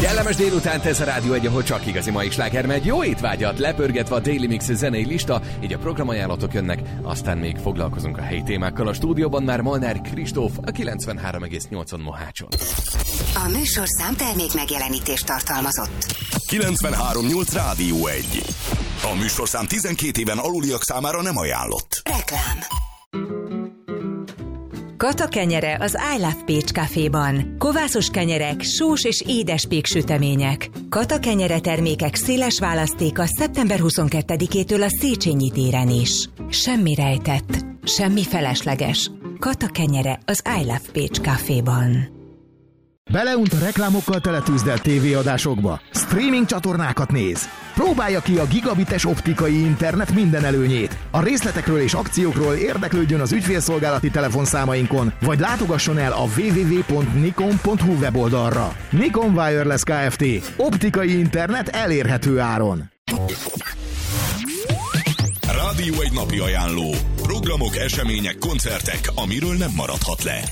Kellemes délutánt, ez a Rádió 1, ahol csak igazi mai sláger megy. Jó étvágyat, lepörgetve a Daily Mix zenei lista, így a programajánlatok jönnek, aztán még foglalkozunk a helyi témákkal. A stúdióban már Molnár Kristóf, a 93,8-on Mohácson. A műsorszám termék megjelenítést tartalmazott. 93,8 Rádió 1. A műsorszám 12 éven aluliak számára nem ajánlott. Reklám. Kata kenyere az I Love Pécs Caféban. Kovászos kenyerek, sós és édes péksütemények. Kata kenyere termékek széles választéka szeptember 22-től a Széchenyi téren is. Semmi rejtett, semmi felesleges. Kata kenyere az I Love Pécs Caféban. Beleunt a reklámokkal teletűzdelt tévéadásokba. Streaming csatornákat néz. Próbálja ki a gigabites optikai internet minden előnyét. A részletekről és akciókról érdeklődjön az ügyfélszolgálati telefonszámainkon, vagy látogasson el a www.nikon.hu weboldalra. Nikon Wireless Kft. Optikai internet elérhető áron. Rádió 1 napi ajánló. Programok, események, koncertek, amiről nem maradhat le.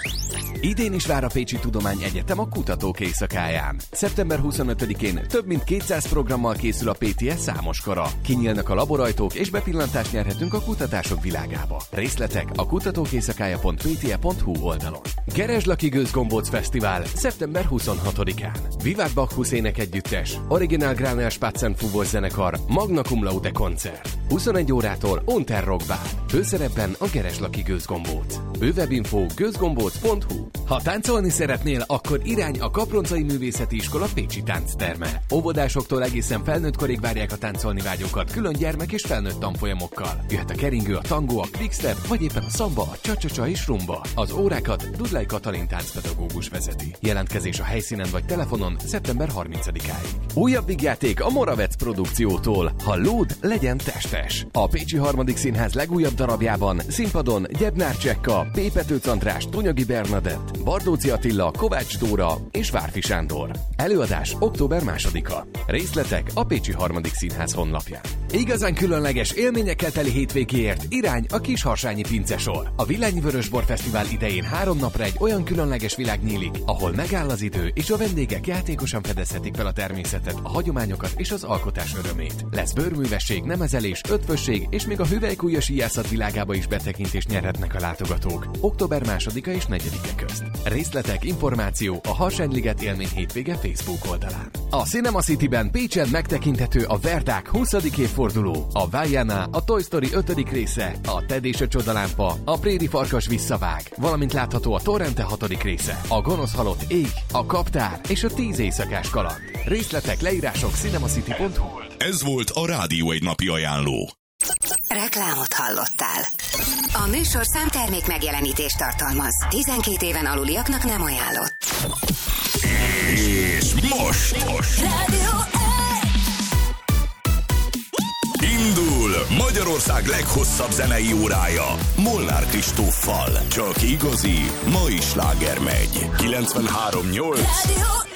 Idén is vár a Pécsi Tudományegyetem a kutatók éjszakáján. Szeptember 25-én több mint 200 programmal készül a PTS számos kara. Kinyílnak a laborajtók és bepillantást nyerhetünk a kutatások világába. Részletek a kutatókéjszakája.pte.hu oldalon. Gerezslaki Gőzgombóc Fesztivál szeptember 26-án. Vivat Bacchus énekegyüttes, Original Graner Spatzenfúvos zenekar, Magna Cum Laude koncert. 21 órától Unterrock Bar. Főszerepben a Gerezslaki Gőzgombóc. Bővebb info gőzgombóc.hu. Ha táncolni szeretnél, akkor irány a Kaproncai Művészeti Iskola Pécsi táncterme. Óvodásoktól egészen felnőtt korig várják a táncolni vágyókat, külön gyermek és felnőtt tanfolyamokkal. Jöhet a keringő, a tangó, a quickstep, vagy éppen a szamba, a csa-csa-csa és rumba. Az órákat Dudlai Katalin táncpedagógus vezeti. Jelentkezés a helyszínen vagy telefonon szeptember 30-áig. Újabb vígjáték a Moravec produkciótól. Ha lód, legyen testes. A Pécsi Harmadik Színház legújabb darabjában színpadon Gyebnár Csekka, P. Petőc András, Tonyagi Bernadett, Bardóci Attila, Kovács Dóra és Várfi Sándor. Előadás október 2-a. Részletek a Pécsi Harmadik Színház honlapján. Igazán különleges élményekkel teli hétvégéért irány a Kisharsányi Pincesor. A Villányi Vörösbor Fesztivál idején 3 napra egy olyan különleges világ nyílik, ahol megáll az idő, és a vendégek játékosan fedezhetik fel a természetet, a hagyományokat és az alkotás örömét. Lesz bőrművesség, nemezelés, ötvösség, és még a hüvelykújja síjászat világába is betekintést nyerhetnek a látogatók. Október 2-a és 4-e közt. Részletek, információ a Harsányliget élmény hétvége Facebook oldalán. A Cinema Cityben Pécsen megtekinthető a Verdák 20. évforduló, a Vajana, a Toy Story 5. része, a Ted és a Csodalámpa, a Préri Farkas visszavág, valamint látható a Torrente 6. része, a Gonosz halott ég, a Kaptár és a 10 éjszakás kaland. Részletek, leírások cinemacity.hu. Ez volt a Rádió 1 napi ajánló. Reklámot hallottál. A műsorszám termék megjelenítést tartalmaz. 12 éven aluliaknak nem ajánlott. És most Rádió 1. indul Magyarország leghosszabb zenei órája Molnár Kristóffal. Csak igazi mai sláger megy. 93,8 Rádió